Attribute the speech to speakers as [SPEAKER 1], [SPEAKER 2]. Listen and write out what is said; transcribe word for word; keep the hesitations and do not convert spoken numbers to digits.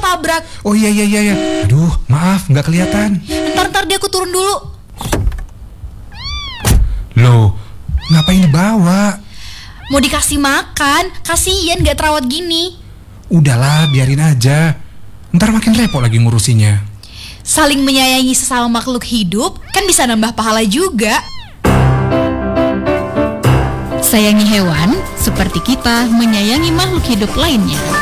[SPEAKER 1] ketabrak.
[SPEAKER 2] Oh iya iya iya. Aduh, maaf nggak kelihatan.
[SPEAKER 1] Ntar-ntar dia aku turun dulu.
[SPEAKER 2] Loh, ngapain dibawa?
[SPEAKER 1] Mau dikasih makan, kasian gak terawat gini.
[SPEAKER 2] Udahlah, biarin aja. Ntar makin repot lagi ngurusinya.
[SPEAKER 1] Saling menyayangi sesama makhluk hidup kan bisa nambah pahala juga.
[SPEAKER 3] Sayangi hewan seperti kita menyayangi makhluk hidup lainnya.